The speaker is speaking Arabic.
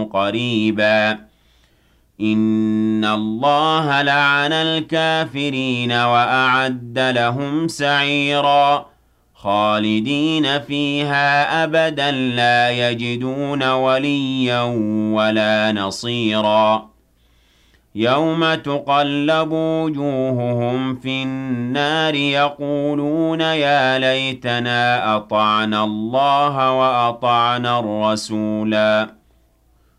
قريبا إن الله لعن الكافرين وأعد لهم سعيرا خالدين فيها أبدا لا يجدون وليا ولا نصيرا يوم تقلب وجوههم في النار يقولون يا ليتنا أطعنا الله وأطعنا الرسولا